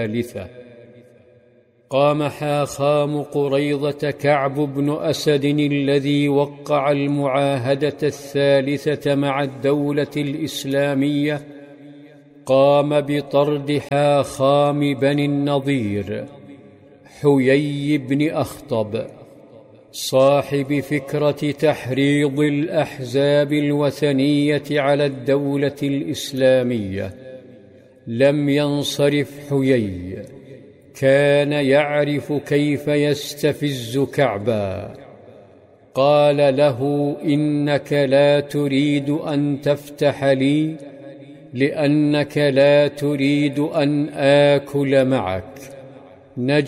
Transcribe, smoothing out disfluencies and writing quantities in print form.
الثالثة. قام حاخام قريظة كعب بن أسد الذي وقع المعاهدة الثالثة مع الدولة الإسلامية، قام بطرد حاخام بني النضير حيي بن أخطب صاحب فكرة تحريض الأحزاب الوثنية على الدولة الإسلامية. لم ينصرف حيي، كان يعرف كيف يستفز كعبا. قال له: إنك لا تريد أن تفتح لي لأنك لا تريد أن آكل معك.